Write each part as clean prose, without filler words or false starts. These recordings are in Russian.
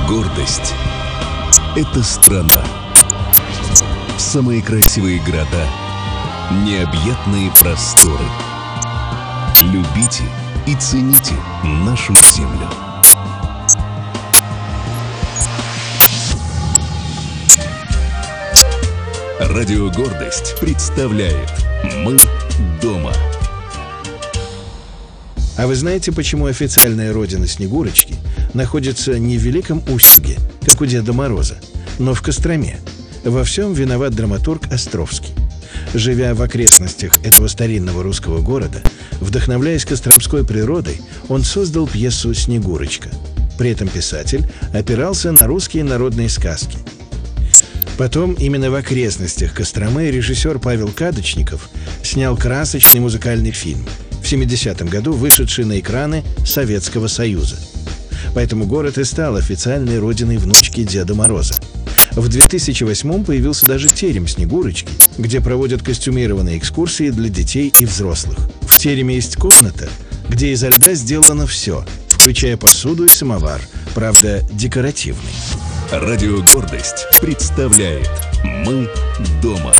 Гордость – это страна. Самые красивые города, необъятные просторы. Любите и цените нашу землю. Радио «Гордость» представляет «Мы дома». А вы знаете, почему официальная родина Снегурочки находится не в Великом Устюге, как у Деда Мороза, но в Костроме? Во всем виноват драматург Островский. Живя в окрестностях этого старинного русского города, вдохновляясь костромской природой, он создал пьесу «Снегурочка». При этом писатель опирался на русские народные сказки. Потом именно в окрестностях Костромы режиссер Павел Кадочников снял красочный музыкальный фильм, в 70-м году вышедший на экраны Советского Союза. Поэтому город и стал официальной родиной внучки Деда Мороза. В 2008-м появился даже терем Снегурочки, где проводят костюмированные экскурсии для детей и взрослых. В тереме есть комната, где изо льда сделано все, включая посуду и самовар, правда, декоративный. Радио «Гордость» представляет «Мы дома».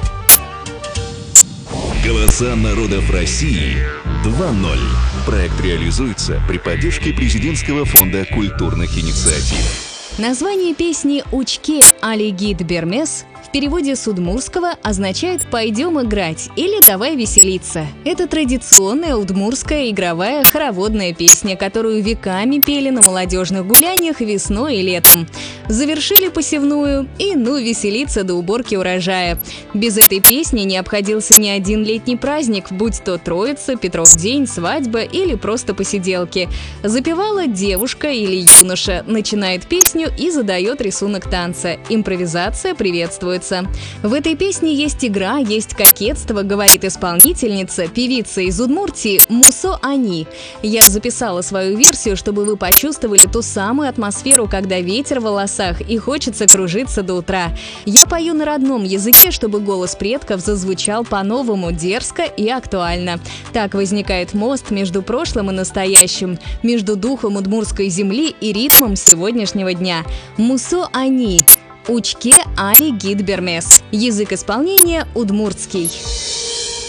Голоса народов России 2.0. Проект реализуется при поддержке Президентского фонда культурных инициатив. Название песни «Учке али гид бермес» в переводе с удмуртского означает «пойдем играть» или «давай веселиться». Это традиционная удмуртская игровая хороводная песня, которую веками пели на молодежных гуляниях весной и летом. Завершили посевную и веселиться до уборки урожая. Без этой песни не обходился ни один летний праздник, будь то Троица, Петров день, свадьба или просто посиделки. Запевала девушка или юноша, начинает песню и задает рисунок танца. Импровизация приветствуется. В этой песне есть игра, есть кокетство, говорит исполнительница, певица из Удмуртии Мусо Ани. Я записала свою версию, чтобы вы почувствовали ту самую атмосферу, когда ветер в волосах и хочется кружиться до утра. Я пою на родном языке, чтобы голос предков зазвучал по-новому, дерзко и актуально. Так возникает мост между прошлым и настоящим, между духом удмуртской земли и ритмом сегодняшнего дня. Мусо Ани. Учке али гид бермес. Язык исполнения удмуртский.